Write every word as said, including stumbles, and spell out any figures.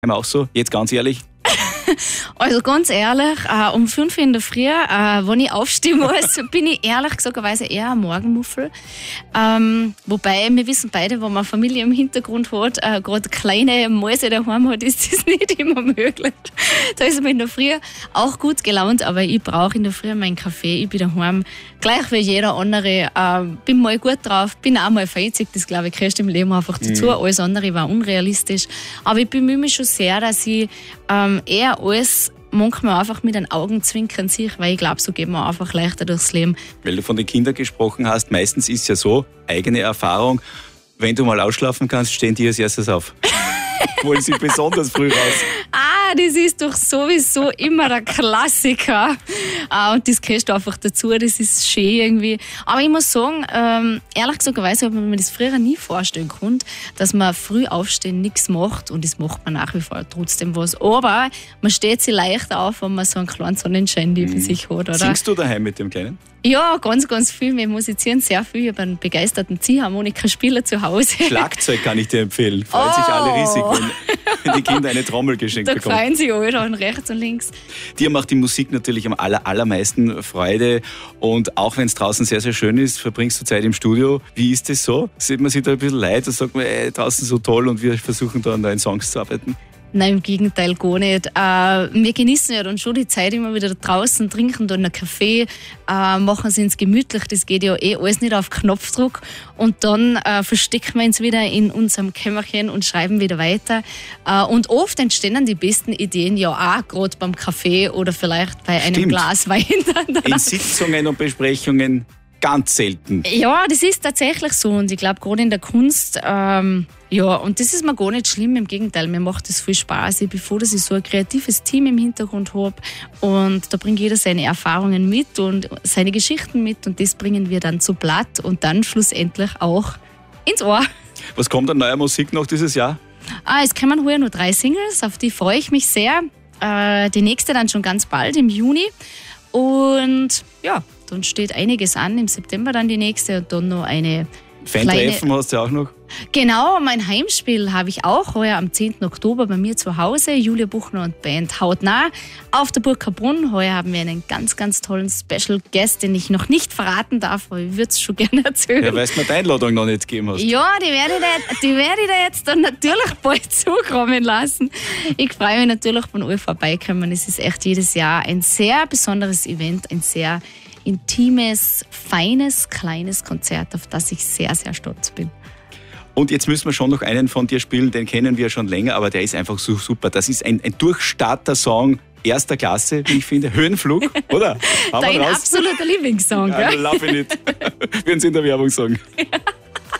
Haben wir auch so, jetzt ganz ehrlich? Also ganz ehrlich, äh, um fünf in der Früh, äh, wenn ich aufstehen muss, bin ich ehrlich gesagt eher ein Morgenmuffel. Ähm, wobei, wir wissen beide, wenn man eine Familie im Hintergrund hat, äh, gerade kleine Mäuse daheim hat, ist das nicht immer möglich. Da ist man in der Früh auch gut gelaunt, aber ich brauche in der Früh meinen Kaffee. Ich bin daheim gleich wie jeder andere. Äh, bin mal gut drauf, bin auch mal feizig, das glaube ich gehört im Leben einfach dazu. Mhm. Alles andere war unrealistisch. Aber ich bemühe mich schon sehr, dass ich ähm, eher alles manchmal einfach mit den Augenzwinkern sehe, weil ich glaube, so geht man einfach leichter durchs Leben. Weil du von den Kindern gesprochen hast, meistens ist es ja so, eigene Erfahrung, wenn du mal ausschlafen kannst, stehen die als erstes auf. Wollen sie besonders früh raus. Ah, das ist doch sowieso immer der Klassiker. Ah, und das gehört einfach dazu, das ist schön irgendwie. Aber ich muss sagen, ähm, ehrlich gesagt, ich weiß, ob man mir das früher nie vorstellen konnte, dass man früh aufstehen nichts macht und das macht man nach wie vor trotzdem was. Aber man steht sich leichter auf, wenn man so einen kleinen Sonnenschein neben mhm. sich hat, oder? Singst du daheim mit dem Kleinen? Ja, ganz, ganz viel. Wir musizieren sehr viel. Ich habe einen begeisterten Ziehharmonikaspieler zu Hause. Schlagzeug kann ich dir empfehlen. Freut oh. sich alle riesig, wenn die Kinder eine Trommel geschenkt da bekommen. Da freuen sich alle und rechts und links. Dir macht die Musik natürlich am aller, allermeisten Freude. Und auch wenn es draußen sehr, sehr schön ist, verbringst du Zeit im Studio. Wie ist das so? Sieht man sich da ein bisschen leid und sagt man, ey, draußen so toll und wir versuchen da an neuen Songs zu arbeiten? Nein, im Gegenteil, gar nicht. Äh, wir genießen ja dann schon die Zeit immer wieder draußen, trinken da einen Kaffee, äh, machen es uns gemütlich. Das geht ja eh alles nicht auf Knopfdruck. Und dann äh, verstecken wir uns wieder in unserem Kämmerchen und schreiben wieder weiter. Äh, und oft entstehen dann die besten Ideen ja auch gerade beim Kaffee oder vielleicht bei einem Stimmt. Glas Wein. In Sitzungen und Besprechungen ganz selten. Ja, das ist tatsächlich so. Und ich glaube, gerade in der Kunst, ähm, ja, und das ist mir gar nicht schlimm, im Gegenteil, mir macht das viel Spaß. Ich bin froh, dass ich so ein kreatives Team im Hintergrund habe und da bringt jeder seine Erfahrungen mit und seine Geschichten mit und das bringen wir dann zu Blatt und dann schlussendlich auch ins Ohr. Was kommt an neuer Musik noch dieses Jahr? Ah, es kommen heuer nur drei Singles, auf die freue ich mich sehr. Äh, die nächste dann schon ganz bald, im Juni. Und ja, dann steht einiges an, im September dann die nächste und dann noch eine Fan-Treffen kleine... hast du auch noch? Genau, mein Heimspiel habe ich auch heuer am zehnten Oktober bei mir zu Hause. Julia Buchner und Band hautnah auf der Burg Kabrunn. Heuer haben wir einen ganz, ganz tollen Special Guest, den ich noch nicht verraten darf, aber ich würde es schon gerne erzählen. Ja, weil du mir die Einladung noch nicht gegeben hast. Ja, die werde ich da, die werde ich da jetzt dann natürlich bald zukommen lassen. Ich freue mich natürlich, wenn alle vorbeikommen. Es ist echt jedes Jahr ein sehr besonderes Event, ein sehr intimes, feines, kleines Konzert, auf das ich sehr, sehr stolz bin. Und jetzt müssen wir schon noch einen von dir spielen, den kennen wir schon länger, aber der ist einfach so super. Das ist ein, ein Durchstarter-Song erster Klasse, wie ich finde. Höhenflug, oder? Dein absoluter Lieblingssong, ja, gell? Love it. Würden Sie in der Werbung sagen. Ja.